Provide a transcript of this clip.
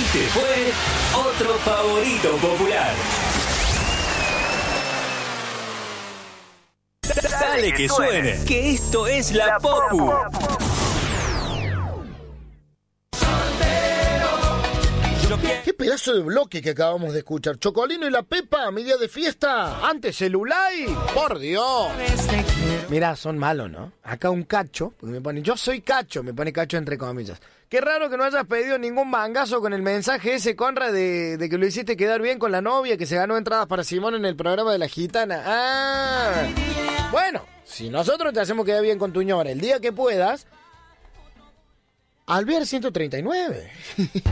Este fue otro favorito popular. Dale que suene, que esto es La Popu. Qué pedazo de bloque que acabamos de escuchar. Chocolino y la Pepa, mi día de fiesta. Antes Celulay. Por Dios. Mirá, son malos, ¿no? Acá un cacho, porque me pone, yo soy cacho, me pone cacho entre comillas. Qué raro que no hayas pedido ningún mangazo con el mensaje ese, Conrad, de que lo hiciste quedar bien con la novia, que se ganó entradas para Simón en el programa de La Gitana. Ah, bueno, si nosotros te hacemos quedar bien con tu ñora el día que puedas, Alvear 139.